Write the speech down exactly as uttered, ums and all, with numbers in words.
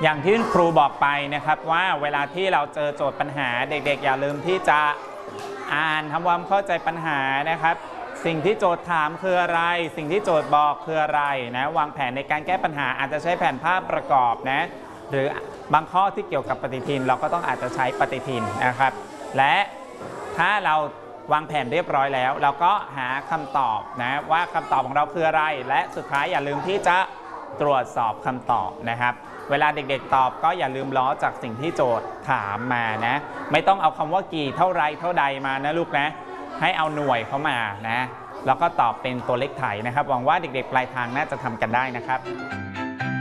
อย่างที่ครูบอกไปนะครับว่าเวลาที่เราเจอโจทย์ปัญหาเด็กๆอย่าลืมที่จะอ่านทำความเข้าใจปัญหานะครับสิ่งที่โจทย์ถามคืออะไรสิ่งที่โจทย์บอกคืออะไรนะวางแผนในการแก้ปัญหาอาจจะใช้แผนภาพประกอบนะหรือบางข้อที่เกี่ยวกับปฏิทินเราก็ต้องอาจจะใช้ปฏิทินนะครับและถ้าเราวางแผนเรียบร้อยแล้วเราก็หาคำตอบนะว่าคำตอบของเราคืออะไรและสุดท้ายอย่าลืมที่จะตรวจสอบคำตอบนะครับเวลาเด็กๆตอบก็อย่าลืมล้อจากสิ่งที่โจทย์ถามมานะไม่ต้องเอาคำว่ากี่เท่าไรเท่าใดมานะลูกนะให้เอาหน่วยเข้ามานะแล้วก็ตอบเป็นตัวเลขไถนะครับหวังว่าเด็กๆปลายทางน่าจะทำกันได้นะครับ